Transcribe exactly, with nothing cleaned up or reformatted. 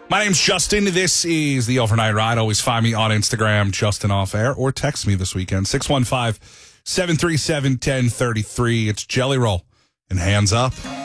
My name's Justin. This is the Overnight Ride. Always find me on Instagram, Justin Off Air, or text me this weekend, six one five, seven three seven, one zero three three. It's Jelly Roll and Hands Up.